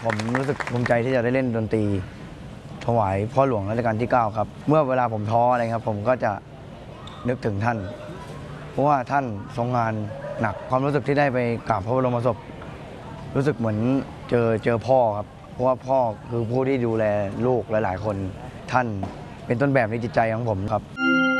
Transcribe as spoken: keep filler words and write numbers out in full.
ผมรู้สึกภูมิใจที่จะได้เล่นดนตรีถวายพ่อหลวงรัชกาลที่เก้าครับเมื่อเวลาผมท้ออะไรครับผมก็จะนึกถึงท่านเพราะว่าท่านทรงงานหนักความรู้สึกที่ได้ไปกราบพระบรมศพรู้สึกเหมือนเจอเจอพ่อครับเพราะว่าพ่อคือผู้ที่ดูแลลูกหลายๆคนท่านเป็นต้นแบบในจิตใจของผมครับ